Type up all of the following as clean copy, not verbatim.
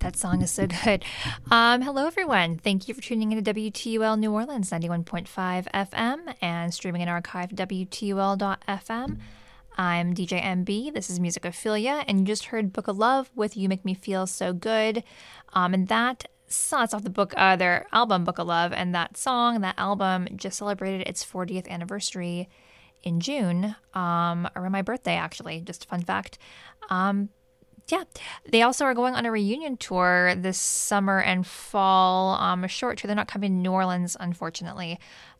That song is so good. Hello, everyone. Thank you for tuning in to WTUL New Orleans 91.5 FM and streaming in archive WTUL.FM. I'm DJ MB. This is Musicophilia, and you just heard Book of Love with You Make Me Feel So Good. And that song, it's off the book, their album Book of Love, and that album just celebrated its 40th anniversary in June, around my birthday, actually. Just a fun fact. Yeah, they also are going on a reunion tour this summer and fall, a short tour. They're not coming to New Orleans, unfortunately,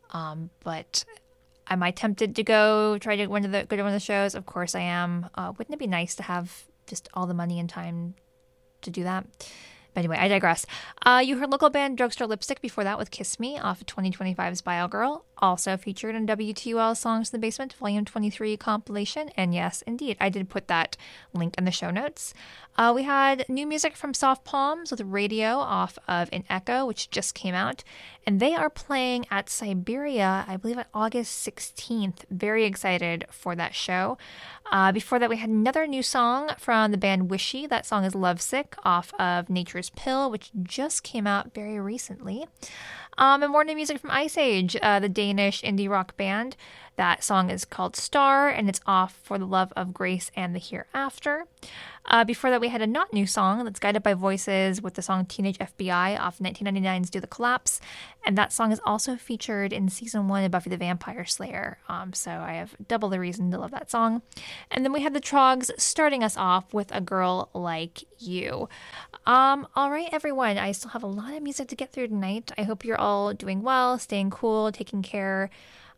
but am I tempted to try to go to one of the shows? Of course I am. Wouldn't it be nice to have just all the money and time to do that? But anyway, I digress. You heard local band Drugstore Lipstick before that with Kiss Me off of 2025's Bio Girl, also featured in WTUL Songs in the Basement, Volume 23 compilation. And yes, indeed, I did put that link in the show notes. We had new music from Soft Palms with Radio off of An Echo, which just came out. And they are playing at Siberia, I believe, on August 16th. Very excited for that show. Before that, we had another new song from the band Wishy. That song is Lovesick off of Nature's Pill, which just came out very recently. And more new music from Ice Age, the Danish indie rock band. That song is called Star, and it's off For the Love of Grace and the Hereafter. Before that, we had a not new song that's Guided by Voices with the song Teenage FBI off 1999's Do the Collapse. And that song is also featured in Season 1 of Buffy the Vampire Slayer. So I have double the reason to love that song. And then we had the Trogs starting us off with A Girl Like You. All right, everyone. I still have a lot of music to get through tonight. I hope you're all doing well, staying cool, taking care.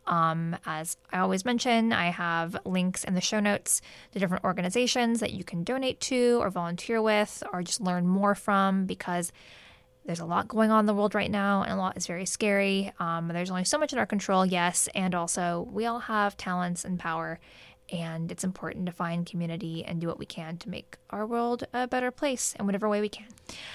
As I always mention, I have links in the show notes to different organizations that you can donate to or volunteer with or just learn more from, because there's a lot going on in the world right now and a lot is very scary. There's only so much in our control, yes, and also we all have talents and power, and it's important to find community and do what we can to make our world a better place in whatever way we can.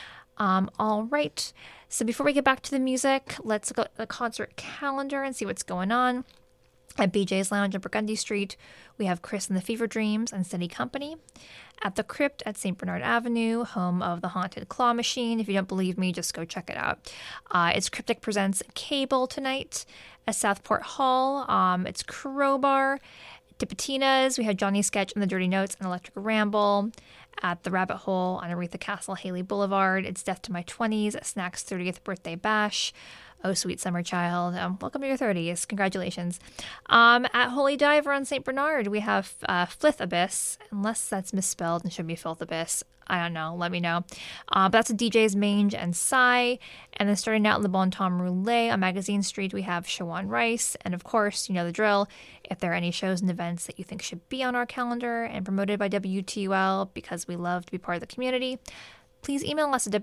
All right. So before we get back to the music, let's go to the concert calendar and see what's going on. At BJ's Lounge on Burgundy Street, we have Chris and the Fever Dreams and Steady Company. At the Crypt at St. Bernard Avenue, home of the Haunted Claw Machine. If you don't believe me, just go check it out. It's Cryptic Presents Cable tonight. At Southport Hall, it's Crowbar. Tipitina's, we have Johnny Sketch and the Dirty Notes and Electric Ramble. At the Rabbit Hole on Aretha Castle, Haley Boulevard, it's Death to My 20s, Snack's 30th Birthday Bash. Oh, sweet summer child. Welcome to your 30s. Congratulations. At Holy Diver on St. Bernard, we have Flith Abyss, unless that's misspelled and should be Filth Abyss. I don't know. Let me know. But that's a DJ's Mange and Psy. And then starting out in the Bon Tom Roulette on Magazine Street, we have Shawan Rice. And of course, you know the drill. If there are any shows and events that you think should be on our calendar and promoted by WTUL because we love to be part of the community, please email us at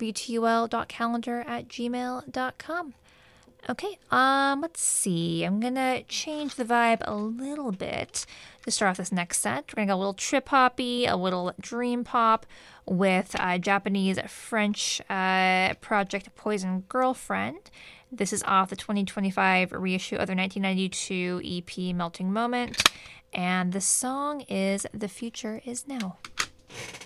wtul.calendar@gmail.com. Okay, let's see. I'm gonna change the vibe a little bit to start off this next set. We're gonna go a little trip-hoppy, a little dream pop with Japanese French project Poison Girlfriend. This is off the 2025 reissue of their 1992 EP Melting Moment, and the song is The Future Is Now.